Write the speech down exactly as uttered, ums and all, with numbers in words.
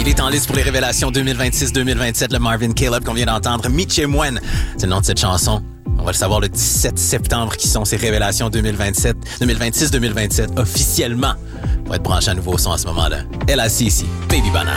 Il est en liste pour les révélations deux mille vingt-six deux mille vingt-sept. Le Marvin Caleb qu'on vient d'entendre. Michemwen, c'est le nom de cette chanson. On va le savoir le dix-sept septembre qui sont ces révélations deux mille vingt-sept, deux mille vingt-six deux mille vingt-sept officiellement. Pour être branché à nouveau son à ce moment-là. L A C ici, Baby Banana.